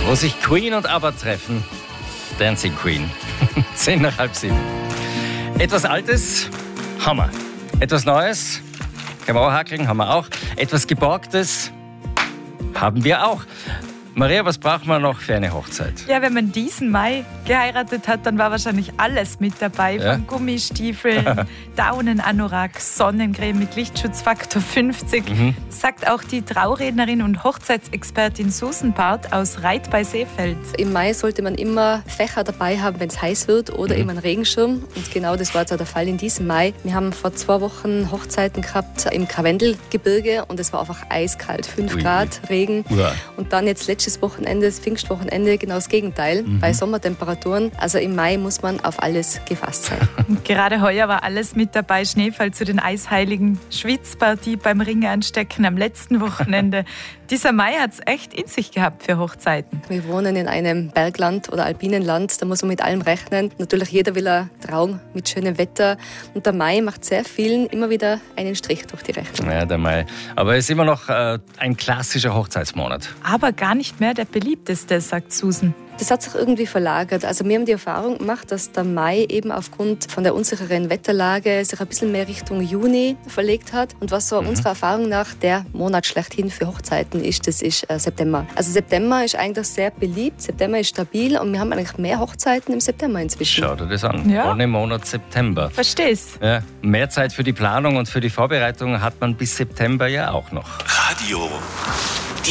wo sich Queen und ABBA treffen. Dancing Queen. 10 nach halb 7. Etwas Altes haben wir. Etwas Neues können wir auch hakeln, haben wir auch. Etwas Geborgtes haben wir auch. Maria, was braucht man noch für eine Hochzeit? Ja, wenn man diesen Mai geheiratet hat, dann war wahrscheinlich alles mit dabei. Ja? Von Gummistiefeln, Daunenanorak, Sonnencreme mit Lichtschutzfaktor 50. Sagt auch die Traurednerin und Hochzeitsexpertin Susan Barth aus Reit bei Seefeld. Im Mai sollte man immer Fächer dabei haben, wenn es heiß wird, oder eben einen Regenschirm. Und genau das war jetzt auch der Fall in diesem Mai. Wir haben vor 2 Wochen Hochzeiten gehabt im Karwendelgebirge und es war einfach eiskalt. 5 Grad, Regen. Ja. Und dann jetzt letztes Wochenende, das Pfingstwochenende, genau das Gegenteil. Bei Sommertemperaturen. Also im Mai muss man auf alles gefasst sein. Und gerade heuer war alles mit dabei. Schneefall zu den Eisheiligen, Schwitzpartie beim Ringe anstecken am letzten Wochenende. Dieser Mai hat es echt in sich gehabt für Hochzeiten. Wir wohnen in einem Bergland oder alpinen Land, da muss man mit allem rechnen. Natürlich jeder will einen Traum mit schönem Wetter. Und der Mai macht sehr vielen immer wieder einen Strich durch die Rechnung. Ja, der Mai. Aber es ist immer noch ein klassischer Hochzeitsmonat. Aber gar nicht mehr der beliebteste, sagt Susan. Das hat sich irgendwie verlagert. Also wir haben die Erfahrung gemacht, dass der Mai eben aufgrund von der unsicheren Wetterlage sich ein bisschen mehr Richtung Juni verlegt hat. Und was so unserer Erfahrung nach der Monat schlechthin für Hochzeiten ist, das ist September. Also September ist eigentlich sehr beliebt, September ist stabil und wir haben eigentlich mehr Hochzeiten im September inzwischen. Schau dir das an. Ja. Ohne Monat September. Verstehst? Ja, mehr Zeit für die Planung und für die Vorbereitung hat man bis September ja auch noch. Radio